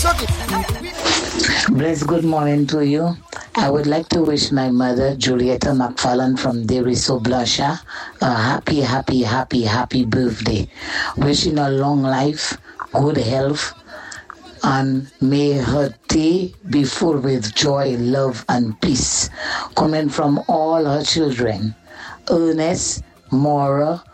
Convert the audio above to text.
Bless good morning to you. I would like to wish my mother, Julieta McFarlane from Deriso Blusha, a happy birthday. Wishing her long life, good health, and may her day be full with joy, love, and peace, coming from all her children, Ernest, Maura,